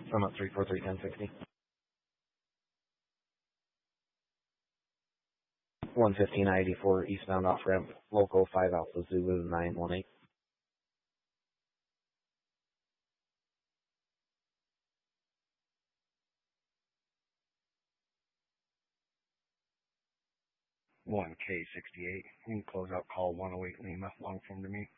Summit 343-1060. 115 I-84 eastbound off ramp, local 5 Alpha Zulu 918. One K68. You can close out call 108 Lima. Long form to me.